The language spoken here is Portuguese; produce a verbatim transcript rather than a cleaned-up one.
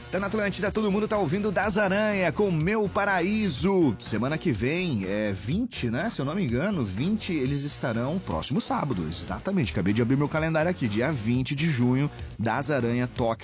Tá na Atlântida, todo mundo tá ouvindo Das Aranha com Meu Paraíso. Semana que vem, é vinte, né? Se eu não me engano, vinte eles estarão próximo sábado. Exatamente, acabei de abrir meu calendário aqui. Dia vinte de junho, Das Aranha toca